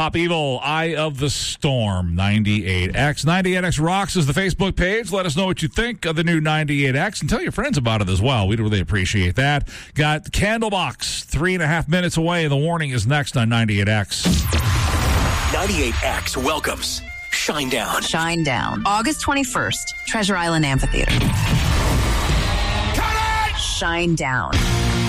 Stop Evil, Eye of the Storm, 98X. 98X Rocks is the Facebook page. Let us know what you think of the new 98X and tell your friends about it as well. We'd really appreciate that. Got Candlebox, 3.5 minutes away. The warning is next on 98X. 98X welcomes Shinedown. Shinedown, August 21st, Treasure Island Amphitheater. Shinedown.